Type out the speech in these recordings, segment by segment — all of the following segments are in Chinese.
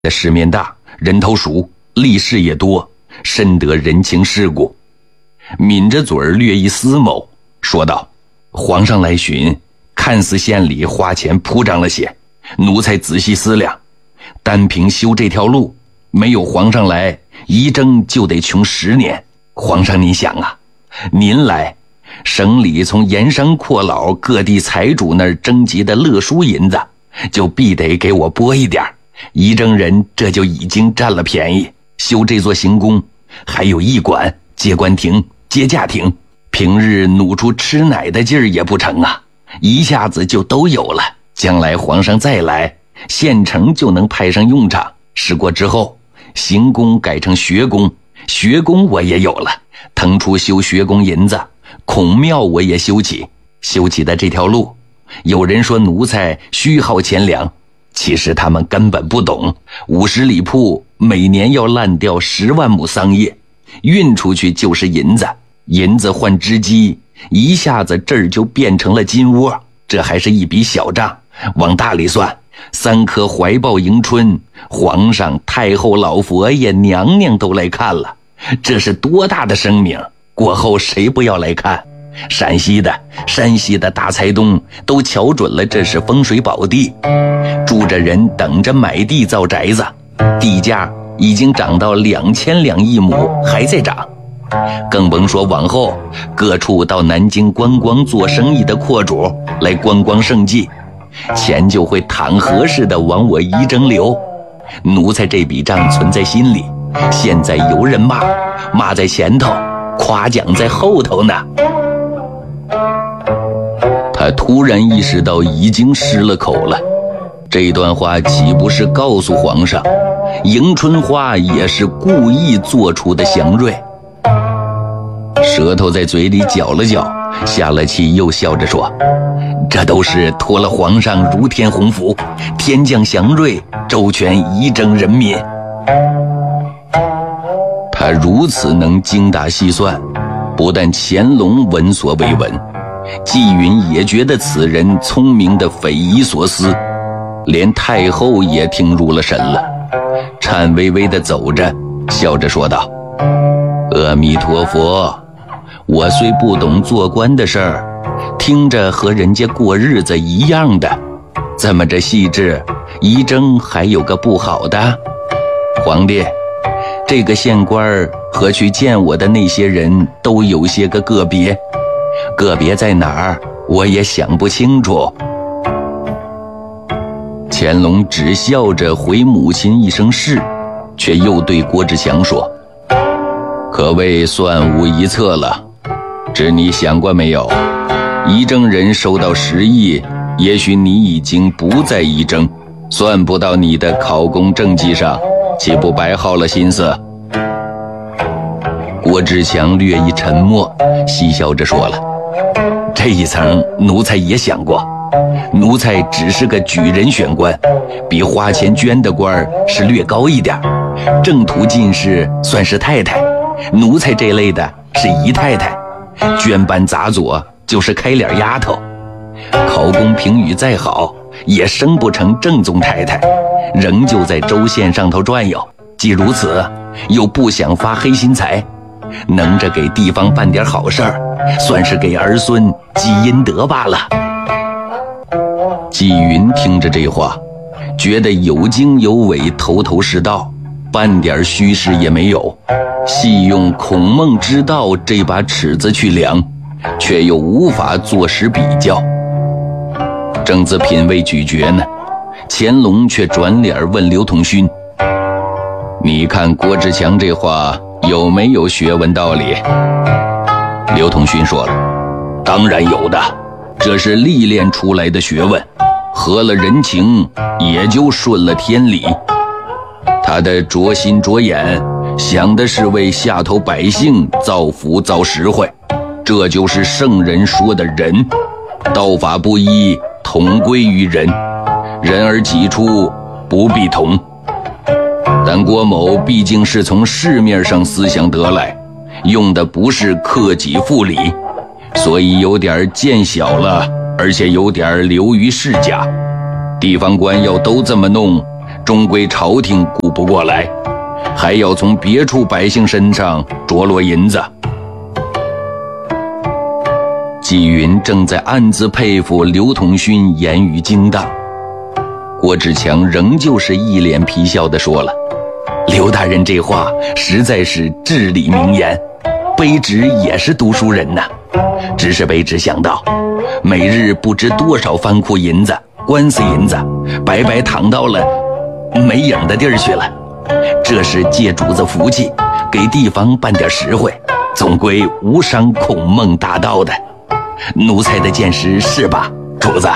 的世面大，人头熟，历史也多，深得人情世故。抿着嘴儿略一思谋，说道：皇上来巡，看似县里花钱铺张了些，奴才仔细思量，单凭修这条路，没有皇上来，一征就得穷10年。皇上您想啊，您来，省里从盐商阔佬各地财主那儿征集的勒赎银子，就必得给我拨一点，一征人这就已经占了便宜。修这座行宫，还有驿馆、接官亭、接驾亭，平日努出吃奶的劲儿也不成啊，一下子就都有了。将来皇上再来，县城就能派上用场。时过之后，行宫改成学宫，学宫我也有了，腾出修学宫银子，孔庙我也修起。修起的这条路，有人说奴才虚耗钱粮，其实他们根本不懂。50里铺每年要烂掉10万亩桑叶，运出去就是银子，银子换织机，一下子这儿就变成了金窝。这还是一笔小账，往大里算，3颗怀抱迎春，皇上、太后、老佛爷、娘娘都来看了，这是多大的声名，过后谁不要来看？陕西的、山西的大财东都瞧准了这是风水宝地，住着人等着买地造宅子，地价已经涨到2000两1亩，还在涨。更甭说往后各处到南京观光做生意的阔主来观光胜迹，钱就会淌河似的往我一征流。奴才这笔账存在心里，现在有人骂，骂在前头，夸奖在后头呢。他突然意识到已经失了口了，这段话岂不是告诉皇上，迎春花也是故意做出的祥瑞？舌头在嘴里搅了搅，下了气，又笑着说：这都是托了皇上如天鸿福，天降祥瑞，周全一征人民。他如此能精打细算，不但乾隆闻所未闻，纪云也觉得此人聪明的匪夷所思，连太后也听入了神了，颤巍巍地走着，笑着说道：阿弥陀佛，我虽不懂做官的事儿，听着和人家过日子一样的，怎么这细致一征还有个不好的？皇帝，这个县官和去见我的那些人都有些个别，个别在哪儿我也想不清楚。乾隆只笑着回母亲一声是，却又对郭志强说：可谓算无一策了，只你想过没有，一征人收到10亿，也许你已经不在一征，算不到你的考功政绩上，岂不白耗了心思？郭志强略一沉默，嬉笑着说了：这一层奴才也想过，奴才只是个举人选官，比花钱捐的官是略高一点，正途进士算是太太，奴才这类的是姨太太，捐班杂佐就是开脸丫头，考功评语再好，也升不成正宗太太，仍旧在州县上头转悠。既如此，又不想发黑心财，能着给地方办点好事儿，算是给儿孙积阴德罢了。纪云听着这话，觉得有经有纬，头头是道，半点虚实也没有，细用孔孟之道这把尺子去量，却又无法坐实比较。正自品味咀嚼呢，乾隆却转脸问刘统勋：你看郭志强这话有没有学问道理？刘统勋说了：当然有的，这是历练出来的学问，合了人情，也就顺了天理。他的着心着眼，想的是为下头百姓造福造实惠，这就是圣人说的仁。道法不一，同归于人，人而己出，不必同。但郭某毕竟是从市面上思想得来，用的不是克己复礼，所以有点见小了，而且有点流于世家。地方官要都这么弄， 终归朝廷顾不过来，还要从别处百姓身上着落银子。纪云正在暗自佩服刘统勋言语精当，郭志强仍旧是一脸皮笑地说了：“刘大人这话实在是至理名言，卑职也是读书人呐，只是卑职想到，每日不知多少藩库银子、官司银子，白白躺到了没影的地儿去了。这是借主子福气，给地方办点实惠，总归无伤孔孟大道的。奴才的见识是吧，主子？”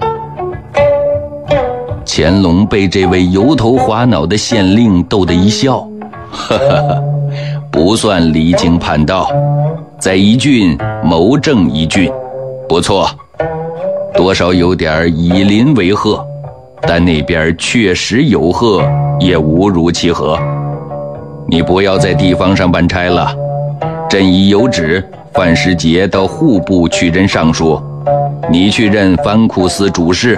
乾隆被这位油头滑脑的县令逗得一笑，呵呵呵，不算离经叛道，在一郡谋正一郡，不错，多少有点以邻为壑，但那边确实有壑，也无如其何。你不要在地方上办差了，朕已有旨，范时节到户部去任尚书，你去任藩库司主事。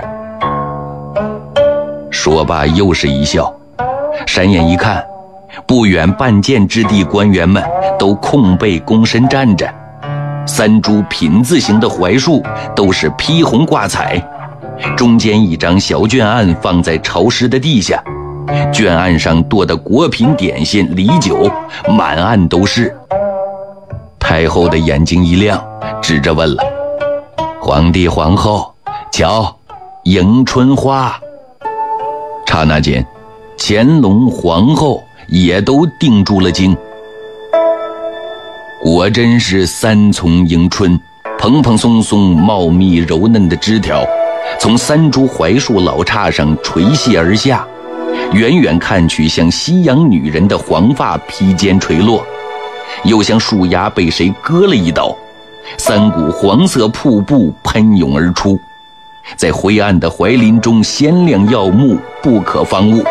说罢又是一笑，闪眼一看，不远半箭之地官员们都空背躬身站着，3株品字形的槐树都是披红挂彩，中间一张小卷案放在潮湿的地下，卷案上垛的果品点心礼酒满案都是。太后的眼睛一亮，指着问了：“皇帝皇后，瞧，迎春花。”刹那间，乾隆皇后也都定住了睛。果真是3丛迎春，蓬蓬松松、茂密柔嫩的枝条从3株槐树老杈上垂泻而下，远远看去像西洋女人的黄发披肩垂落，又像树丫被谁割了一刀，3股黄色瀑布喷涌而出，在灰暗的槐林中鲜亮耀目，不可方物。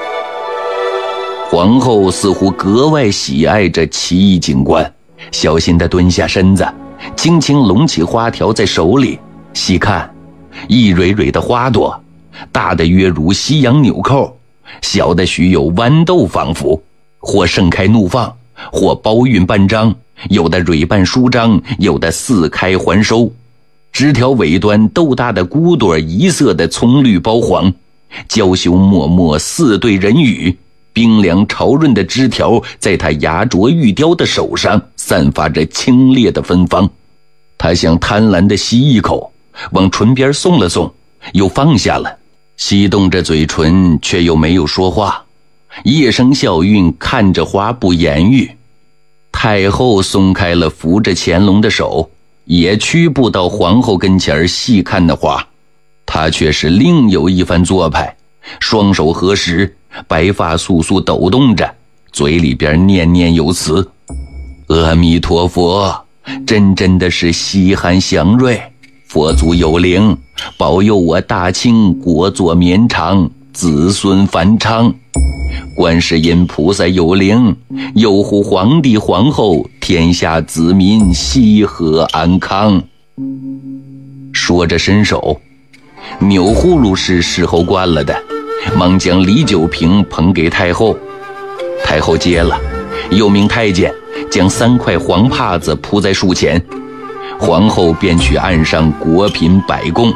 皇后似乎格外喜爱这奇异景观，小心地蹲下身子，轻轻拢起花条在手里，细看，一蕊蕊的花朵，大的约如西洋纽扣，小的许有豌豆仿佛，或盛开怒放，或包韵半张，有的蕊瓣舒张，有的似开还收。枝条尾端豆大的骨朵一色的葱绿包黄，娇羞脉脉似对人语，冰凉潮润的枝条在他牙琢玉雕的手上散发着清冽的芬芳。他想贪婪地吸一口，往唇边送了送，又放下了，吸动着嘴唇，却又没有说话，夜声笑韵，看着花不言语。太后松开了扶着乾隆的手，也屈步到皇后跟前细看那花，她却是另有一番做派，双手合十，白发簌簌抖动着，嘴里边念念有词：“阿弥陀佛，真的是稀罕祥瑞，佛祖有灵，保佑我大清国祚绵长，子孙繁昌。观世音菩萨有灵，佑护皇帝皇后，天下子民西和安康。”说着伸手，钮祜禄是侍候惯了的，忙将礼酒瓶捧给太后。太后接了，又命太监将3块黄帕子铺在树前，皇后便去案上果品摆供。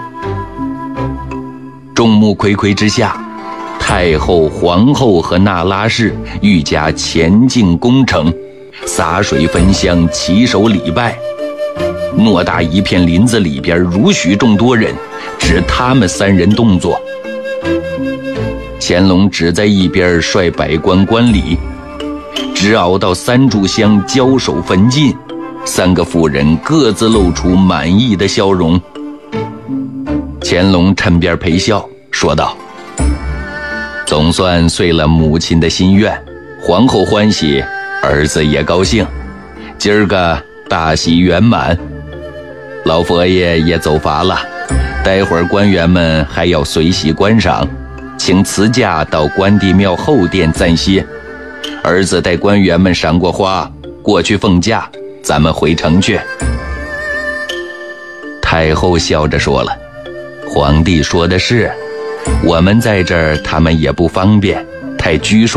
众目睽睽之下，太后、皇后和那拉氏愈加前进恭诚，洒水焚香，起手礼拜。偌大一片林子里边如许众多人，只他们3人动作。乾隆只在一边率百官观礼，直熬到3炷香交手焚尽，3个妇人各自露出满意的笑容。乾隆趁边陪笑，说道：“总算遂了母亲的心愿，皇后欢喜，儿子也高兴，今儿个大喜圆满。老佛爷也走伐了，待会儿官员们还要随喜观赏，请辞驾到关帝庙后殿暂歇。儿子带官员们赏过花，过去奉驾，咱们回城去。”太后笑着说了：“皇帝说的是， 我们在这儿，他们也不方便，太拘束。